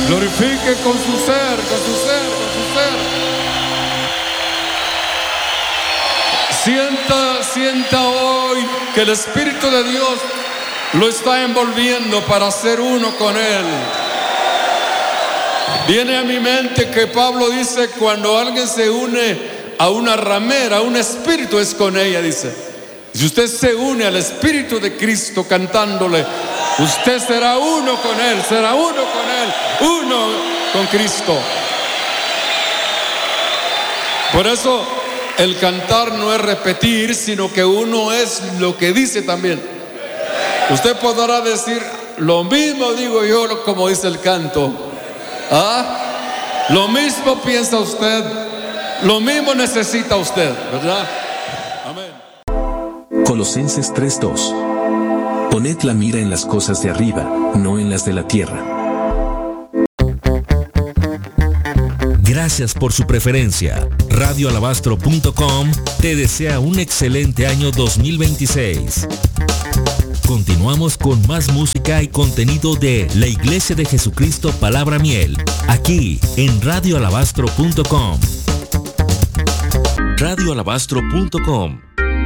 Glorifique con su ser, con su ser, con su ser. Sienta hoy que el Espíritu de Dios lo está envolviendo para ser uno con Él. Viene a mi mente que Pablo dice: cuando alguien se une a una ramera, un espíritu es con ella, dice. Si usted se une al Espíritu de Cristo cantándole, usted será uno con Él, será uno con Él, uno con Cristo. Por eso el cantar no es repetir, sino que uno es lo que dice también. Usted podrá decir: lo mismo digo yo, como dice el canto. ¿Ah? Lo mismo piensa usted, lo mismo necesita usted, ¿verdad? Amén. Colosenses 3:2. Poned la mira en las cosas de arriba, no en las de la tierra. Gracias por su preferencia. Radioalabastro.com te desea un excelente año 2026. Continuamos con más música y contenido de la Iglesia de Jesucristo Palabra Miel, aquí en radioalabastro.com. Radioalabastro.com.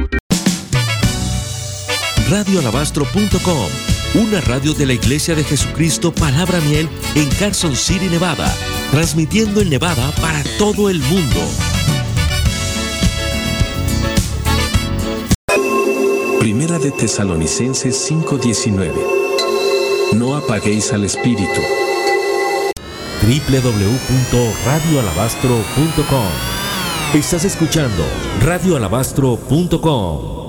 Radioalabastro.com, una radio de la Iglesia de Jesucristo Palabra Miel en Carson City, Nevada, transmitiendo en Nevada para todo el mundo. Primera de Tesalonicenses 5:19. No apaguéis al Espíritu. www.radioalabastro.com. Estás escuchando radioalabastro.com.